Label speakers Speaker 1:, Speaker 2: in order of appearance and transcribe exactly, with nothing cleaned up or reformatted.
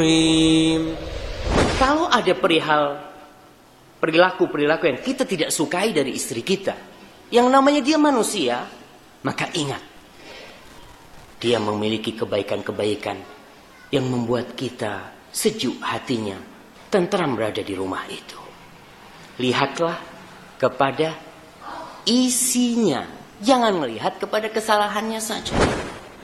Speaker 1: Kalau ada perihal perilaku-perilaku yang kita tidak sukai dari istri kita, yang namanya dia manusia, maka ingat, dia memiliki kebaikan-kebaikan yang membuat kita sejuk hatinya, tentram berada di rumah itu. Lihatlah kepada isinya, jangan melihat kepada kesalahannya saja.